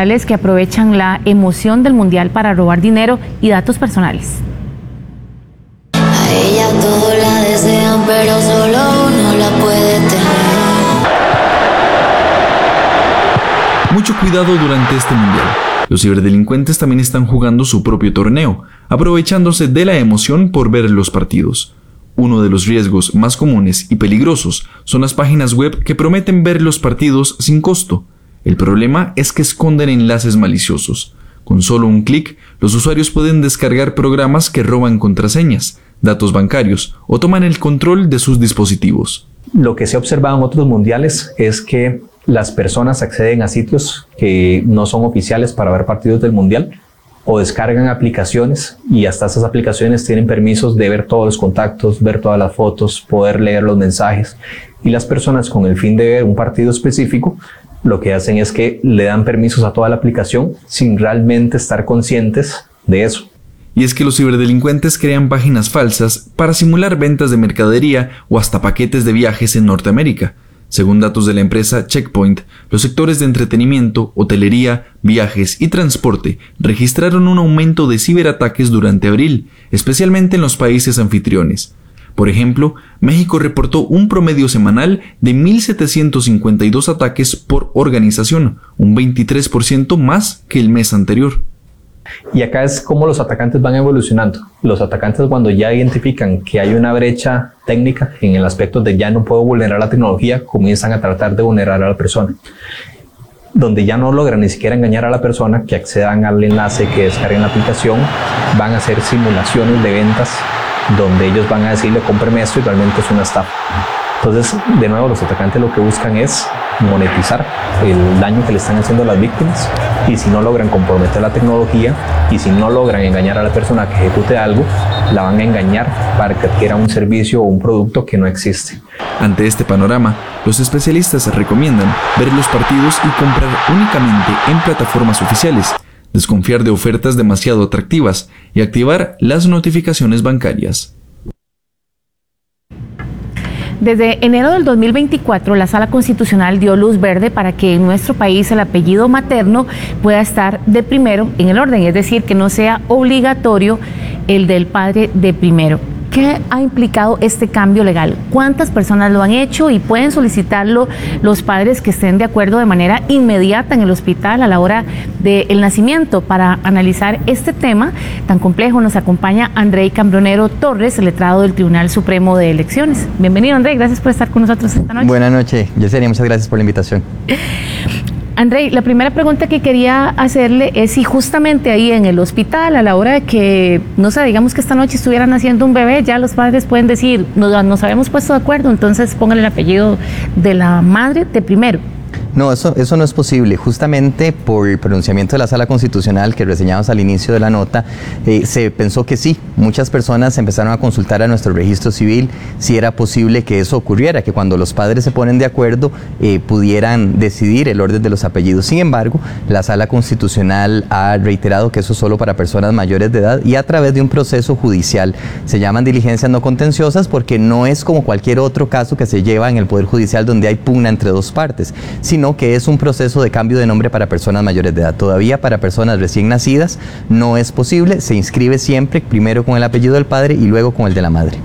digitales que aprovechan la emoción del mundial para robar dinero y datos personales. A ella todo la desean, pero solo uno la puede tener. Mucho cuidado durante este mundial. Los ciberdelincuentes también están jugando su propio torneo, aprovechándose de la emoción por ver los partidos. Uno de los riesgos más comunes y peligrosos son las páginas web que prometen ver los partidos sin costo. El problema es que esconden enlaces maliciosos. Con solo un clic, los usuarios pueden descargar programas que roban contraseñas, datos bancarios o toman el control de sus dispositivos. Lo que se ha observado en otros mundiales es que las personas acceden a sitios que no son oficiales para ver partidos del mundial o descargan aplicaciones y hasta esas aplicaciones tienen permisos de ver todos los contactos, ver todas las fotos, poder leer los mensajes, y las personas con el fin de ver un partido específico lo que hacen es que le dan permisos a toda la aplicación sin realmente estar conscientes de eso. Y es que los ciberdelincuentes crean páginas falsas para simular ventas de mercadería o hasta paquetes de viajes en Norteamérica. Según datos de la empresa Checkpoint, los sectores de entretenimiento, hotelería, viajes y transporte registraron un aumento de ciberataques durante abril, especialmente en los países anfitriones. Por ejemplo, México reportó un promedio semanal de 1.752 ataques por organización, un 23% más que el mes anterior. Y acá es como los atacantes van evolucionando. Los atacantes, cuando ya identifican que hay una brecha técnica en el aspecto de ya no puedo vulnerar la tecnología, comienzan a tratar de vulnerar a la persona. Donde ya no logran ni siquiera engañar a la persona, que accedan al enlace, que descarguen la aplicación, van a hacer simulaciones de ventas donde ellos van a decirle cómpreme esto y realmente es una estafa. Entonces, de nuevo, los atacantes lo que buscan es monetizar el daño que le están haciendo a las víctimas, y si no logran comprometer la tecnología y si no logran engañar a la persona que ejecute algo, la van a engañar para que adquiera un servicio o un producto que no existe. Ante este panorama, los especialistas recomiendan ver los partidos y comprar únicamente en plataformas oficiales, desconfiar de ofertas demasiado atractivas y activar las notificaciones bancarias. Desde enero del 2024, la Sala Constitucional dio luz verde para que en nuestro país el apellido materno pueda estar de primero en el orden, es decir, que no sea obligatorio el del padre de primero. ¿Qué ha implicado este cambio legal? ¿Cuántas personas lo han hecho y pueden solicitarlo los padres que estén de acuerdo de manera inmediata en el hospital a la hora del nacimiento? Para analizar este tema tan complejo nos acompaña Andrei Cambronero Torres, el letrado del Tribunal Supremo de Elecciones. Bienvenido, Andrei, gracias por estar con nosotros esta noche. Buenas noches, Yesenia, muchas gracias por la invitación. Andrei, la primera pregunta que quería hacerle es si justamente ahí en el hospital, a la hora de que, no sé, digamos que esta noche estuvieran naciendo un bebé, ya los padres pueden decir, nos habíamos puesto de acuerdo, entonces póngale el apellido de la madre de primero. No, eso no es posible. Justamente por el pronunciamiento de la Sala Constitucional que reseñamos al inicio de la nota, se pensó que sí. Muchas personas empezaron a consultar a nuestro registro civil si era posible que eso ocurriera, que cuando los padres se ponen de acuerdo pudieran decidir el orden de los apellidos. Sin embargo, la Sala Constitucional ha reiterado que eso es solo para personas mayores de edad y a través de un proceso judicial. Se llaman diligencias no contenciosas porque no es como cualquier otro caso que se lleva en el Poder Judicial donde hay pugna entre dos partes, sino que es un proceso de cambio de nombre para personas mayores de edad. Todavía para personas recién nacidas no es posible, se inscribe siempre primero con el apellido del padre y luego con el de la madre.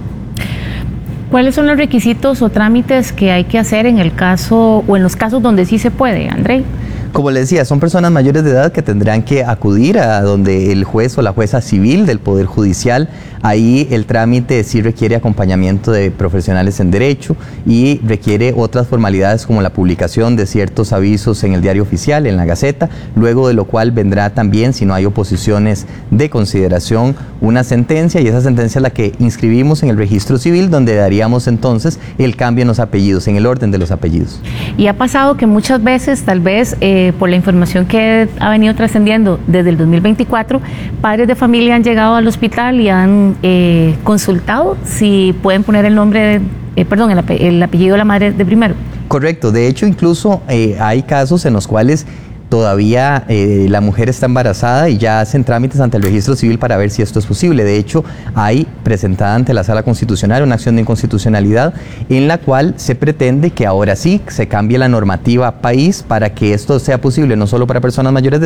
¿Cuáles son los requisitos o trámites que hay que hacer en el caso o en los casos donde sí se puede, Andrei? Como les decía, son personas mayores de edad que tendrán que acudir a donde el juez o la jueza civil del Poder Judicial. Ahí el trámite sí requiere acompañamiento de profesionales en derecho y requiere otras formalidades como la publicación de ciertos avisos en el diario oficial, en la Gaceta, luego de lo cual vendrá también, si no hay oposiciones de consideración, una sentencia, y esa sentencia es la que inscribimos en el registro civil, donde daríamos entonces el cambio en los apellidos, en el orden de los apellidos. Y ha pasado que muchas veces, tal vez por la información que ha venido trascendiendo desde el 2024, padres de familia han llegado al hospital y han consultado si pueden poner el nombre, el apellido de la madre de primero. Correcto, de hecho incluso hay casos en los cuales todavía la mujer está embarazada y ya hacen trámites ante el registro civil para ver si esto es posible. De hecho, hay presentada ante la Sala Constitucional una acción de inconstitucionalidad en la cual se pretende que ahora sí se cambie la normativa país para que esto sea posible no solo para personas mayores de